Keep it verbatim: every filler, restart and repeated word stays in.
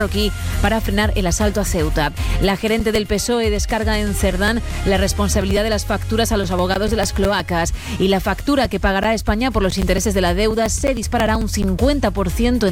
marroquí para frenar el asalto a Ceuta. La gerente del P S O E descarga en Cerdán la responsabilidad de las facturas a los abogados de las cloacas, y la factura que pagará España por los intereses de la deuda se disparará un cincuenta por ciento en